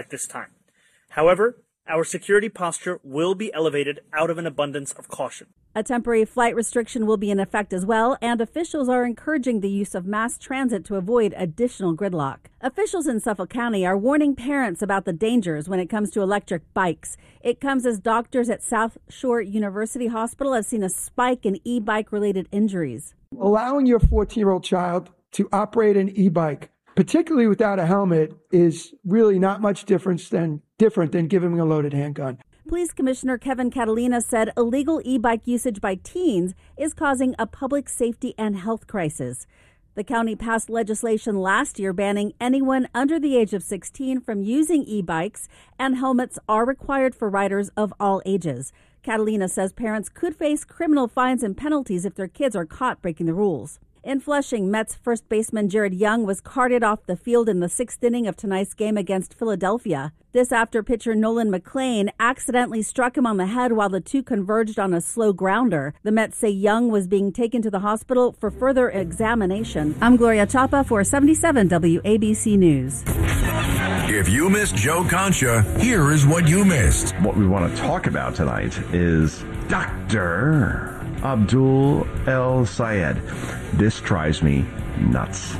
at this time. However, our security posture will be elevated out of an abundance of caution. A temporary flight restriction will be in effect as well, and officials are encouraging the use of mass transit to avoid additional gridlock. Officials in Suffolk County are warning parents about the dangers when it comes to electric bikes. It comes as doctors at South Shore University Hospital have seen a spike in e-bike related injuries. Allowing your 14-year-old child to operate an e-bike, particularly without a helmet, is really not much different than giving a loaded handgun. Police Commissioner Kevin Catalina said illegal e-bike usage by teens is causing a public safety and health crisis. The county passed legislation last year banning anyone under the age of 16 from using e-bikes, and helmets are required for riders of all ages. Catalina says parents could face criminal fines and penalties if their kids are caught breaking the rules. In Flushing, Mets first baseman Jared Young was carted off the field in the sixth inning of tonight's game against Philadelphia. This after pitcher Nolan McLean accidentally struck him on the head while the two converged on a slow grounder. The Mets say Young was being taken to the hospital for further examination. I'm Gloria Chapa for 77 WABC News. If you missed Joe Concha, here is what you missed. What we want to talk about tonight is Dr. Abdul El Sayed. This drives me nuts.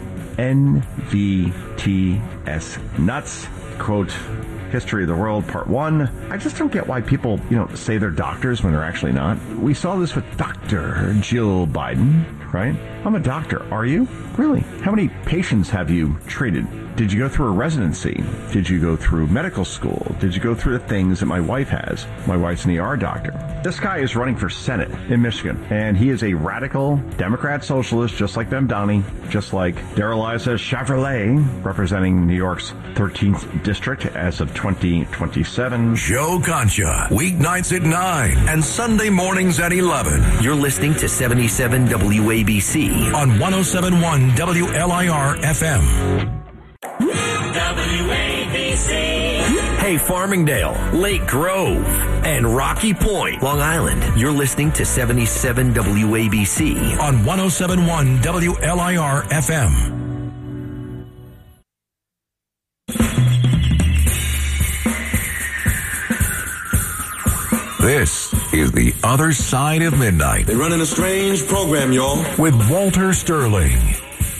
NVTS. Nuts. Quote, History of the World, Part 1. I just don't get why people, say they're doctors when they're actually not. We saw this with Dr. Jill Biden, right? I'm a doctor. Are you? Really? How many patients have you treated? Did you go through a residency? Did you go through medical school? Did you go through the things that my wife has? My wife's an ER doctor. This guy is running for Senate in Michigan, and he is a radical Democrat socialist, just like Ben Downey, just like Darrell-Issa Chevrolet, representing New York's 13th district as of 2027. Joe Concha, weeknights at 9 and Sunday mornings at 11. You're listening to 77 WABC on 107.1 WLIR FM. WABC. Hey, Farmingdale, Lake Grove, and Rocky Point, Long Island. You're listening to 77 WABC on 107.1 WLIR FM. This is The Other Side of Midnight. They're running a strange program, y'all. With Walter Sterling.